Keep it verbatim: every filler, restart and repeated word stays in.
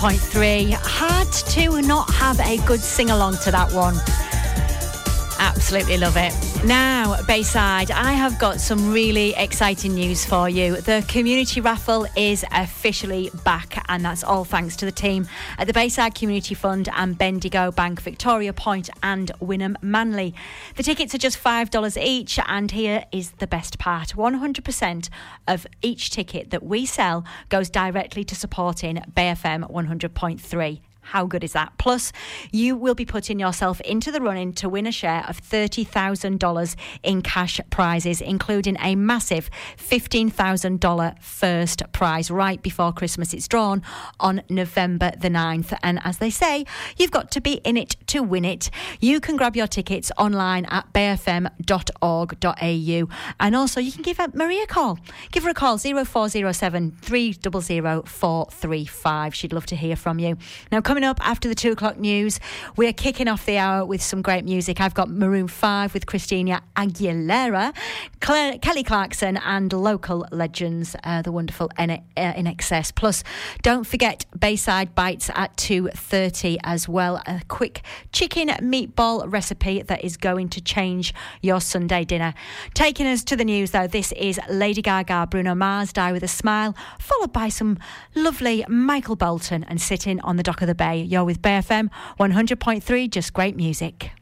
point three. Hard to not have a good sing-along to that one. Absolutely love it. Now, Bayside, I have got some really exciting news for you. The community raffle is officially back, and that's all thanks to the team at the Bayside Community Fund and Bendigo Bank, Victoria Point and Wynnum Manley. The tickets are just five dollars each, and here is the best part. one hundred percent of each ticket that we sell goes directly to supporting Bay F M one hundred point three. How good is that? Plus, you will be putting yourself into the running to win a share of thirty thousand dollars in cash prizes, including a massive fifteen thousand dollars first prize right before Christmas. It's drawn on November the ninth. And as they say, you've got to be in it to win it. You can grab your tickets online at bay f m dot org dot a u. And also, you can give Maria a call. Give her a call, zero four zero seven, three zero zero, four three five. She'd love to hear from you. Now, coming up after the two o'clock news, we're kicking off the hour with some great music. I've got Maroon five with Christina Aguilera, Claire, Kelly Clarkson and local legends, uh, the wonderful In, uh, In Excess. Plus, don't forget Bayside Bites at two thirty as well. A quick chicken meatball recipe that is going to change your Sunday dinner. Taking us to the news, though, this is Lady Gaga, Bruno Mars, Die With A Smile, followed by some lovely Michael Bolton and Sitting on the Dock of the Bay. You're with Bay F M one hundred point three, just great music.